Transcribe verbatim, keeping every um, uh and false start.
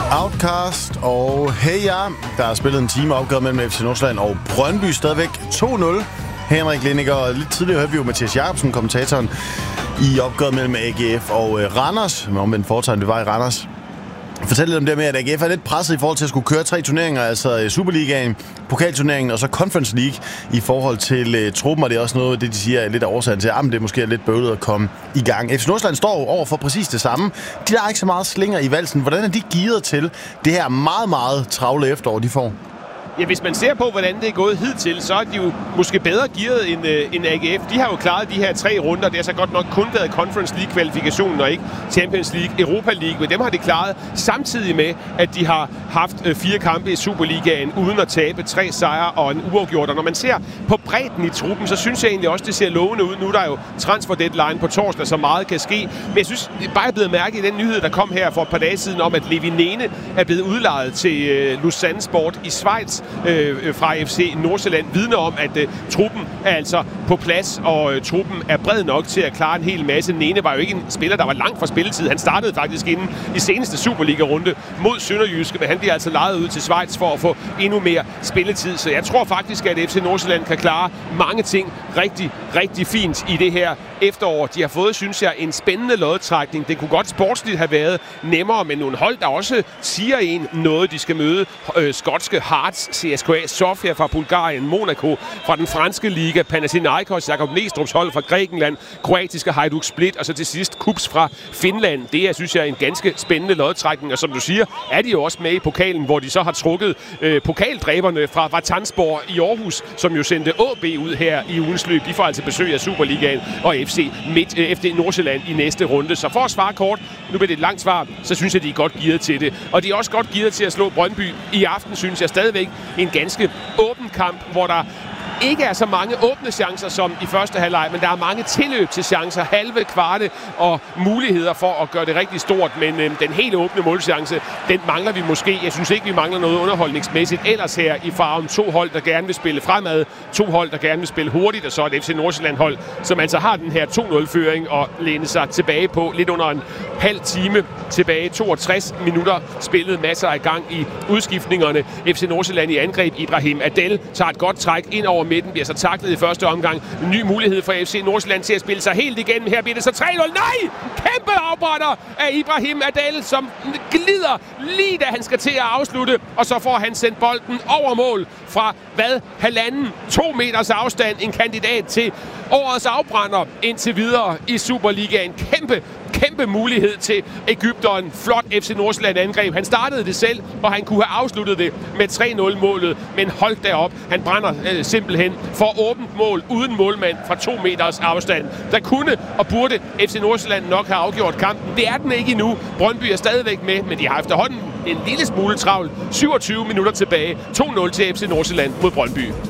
Outcast og Hey Ja. Der er spillet en time opgør mellem F C Nordsjælland og Brøndby. Stadigvæk to nul. Henrik Lindinger, og lidt tidligere hørte vi jo Mathias Jacobsen, kommentatoren, i opgøret mellem A G F og øh, Randers. Men omvendt foretegn, det var i Randers. Fortæl lidt om det med, at A G F er lidt presset i forhold til at skulle køre tre turneringer, altså Superligaen, Pokalturneringen og så Conference League i forhold til uh, truppen, og det er også noget, det de siger er lidt af årsagen til, at det er måske lidt bøvlet at komme i gang. F C Nordsjælland står over for præcis det samme. De der er ikke så meget slinger i valsen. Hvordan er de gearet til det her meget, meget travle efterår, de får? Ja, hvis man ser på, hvordan det er gået hidtil, så er de jo måske bedre gearet end, øh, end A G F. De har jo klaret de her tre runder. Det har så godt nok kun været Conference League-kvalifikationen og ikke Champions League, Europa League. Men dem har de klaret samtidig med, at de har haft øh, fire kampe i Superligaen uden at tabe, tre sejre og en uafgjort. Og når man ser på bredden i truppen, så synes jeg egentlig også, det ser lovende ud. Nu er der jo transfer deadline på torsdag, så meget kan ske. Men jeg synes, det er bare blevet mærke i den nyhed, der kom her for et par dage siden om, at Levi Nene er blevet udlejet til øh, Lausanne Sport i Schweiz. Øh, fra F C Nordsjælland vidner om, at øh, truppen er altså på plads, og øh, truppen er bred nok til at klare en hel masse. Nene var jo ikke en spiller, der var langt fra spilletid. Han startede faktisk inden i seneste Superliga-runde mod Sønderjyske, men han bliver altså lejet ud til Schweiz for at få endnu mere spilletid. Så jeg tror faktisk, at F C Nordsjælland kan klare mange ting rigtig, rigtig fint i det her efterår. De har fået, synes jeg, en spændende lodtrækning. Det kunne godt sportsligt have været nemmere, men nogle hold, der også siger en noget, de skal møde. Øh, skotske Hearts, C S K A Sofia fra Bulgarien, Monaco fra den franske liga, Panathinaikos, Jakob Næstrup's hold fra Grækenland, kroatiske Hajduk Split, og så til sidst Kups fra Finland. Det er, synes jeg, en ganske spændende lodtrækning, og som du siger, er de jo også med i pokalen, hvor de så har trukket øh, pokaldræberne fra Vatanspor i Aarhus, som jo sendte A B ud her i ugens løb. De får altså besøg af Superligaen og F C Midt, øh, F C Nordsjælland i næste runde. Så for at svare kort, nu bliver det et langt svar, så synes jeg, de er godt gearet til det. Og de er også godt gearet til at slå Brøndby i aften, synes jeg stadigvæk. En ganske åben kamp, hvor der ikke er så mange åbne chancer som i første halvleg, men der er mange tilløb til chancer, halve, kvarte og muligheder for at gøre det rigtig stort, men øh, den helt åbne målchance, den mangler vi måske. Jeg synes ikke, vi mangler noget underholdningsmæssigt ellers her i farven. To hold, der gerne vil spille fremad, to hold, der gerne vil spille hurtigt, og så et F C Nordsjælland hold, som altså har den her to nul-føring og læne sig tilbage på lidt under en halv time tilbage. toogtres minutter spillet, masser af gang i udskiftningerne. F C Nordsjælland i angreb. Ibrahim Adel tager et godt træk ind over midten, bliver så taklet i første omgang. En ny mulighed for F C Nordsjælland til at spille sig helt igennem. Her bliver det så tre nul. Nej! Kæmpe afbrænder af Ibrahim Adel, som glider lige da han skal til at afslutte. Og så får han sendt bolden over mål fra, hvad, halvanden, to meters afstand. En kandidat til årets afbrænder indtil videre i Superligaen. Kæmpe Kæmpe mulighed til Egypteren. Flot F C Nordsjælland angreb. Han startede det selv, og han kunne have afsluttet det med tre nul-målet. Men hold derop. Han brænder øh, simpelthen for åbent mål uden målmand fra to meters afstand. Der kunne og burde F C Nordsjælland nok have afgjort kampen. Det er den ikke endnu. Brøndby er stadigvæk med, men de har efterhånden en lille smule travlt. syvogtyve minutter tilbage. to nul til F C Nordsjælland mod Brøndby.